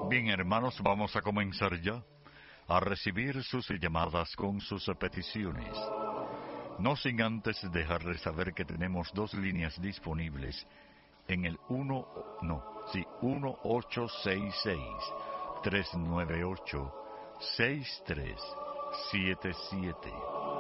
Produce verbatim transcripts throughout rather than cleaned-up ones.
Bien, hermanos, vamos a comenzar ya a recibir sus llamadas con sus peticiones. No sin antes dejarles saber que tenemos dos líneas disponibles en el uno, no, sí, uno ocho seis seis, tres nueve ocho, seis tres siete siete.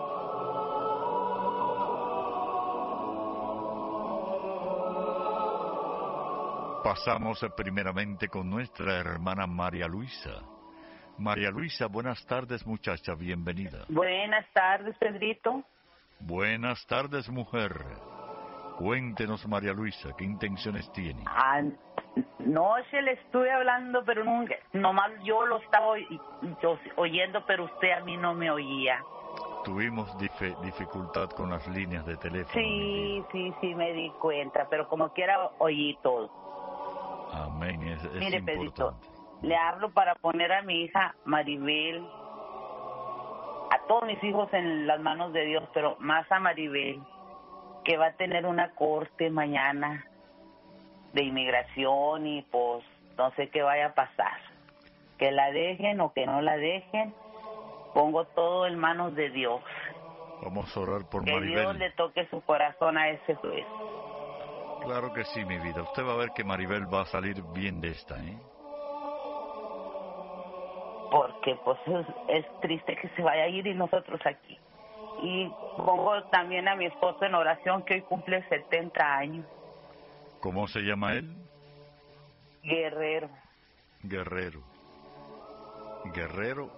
Pasamos primeramente con nuestra hermana María Luisa. María Luisa, buenas tardes, muchacha, bienvenida. Buenas tardes, Pedrito. Buenas tardes, mujer. Cuéntenos, María Luisa, ¿qué intenciones tiene? Ah, no, se le estuve hablando, pero nunca, nomás yo lo estaba oy- yo- oyendo, pero usted a mí no me oía. Tuvimos dif- dificultad con las líneas de teléfono. Sí, sí, sí, me di cuenta, pero como quiera oí todo. Amén, es, es Mire, Pedrito, importante. le hablo para poner a mi hija Maribel, a todos mis hijos en las manos de Dios, pero más a Maribel, que va a tener una corte mañana de inmigración y pues no sé qué vaya a pasar. Que la dejen o que no la dejen, pongo todo en manos de Dios. Vamos a orar por Que Maribel. Dios le toque su corazón a ese juez. Claro que sí, mi vida. Usted va a ver que Maribel va a salir bien de esta, ¿eh? Porque pues es, es triste que se vaya a ir y nosotros aquí. Y pongo también a mi esposo en oración, que hoy cumple setenta años. ¿Cómo se llama él? Guerrero. Guerrero. Guerrero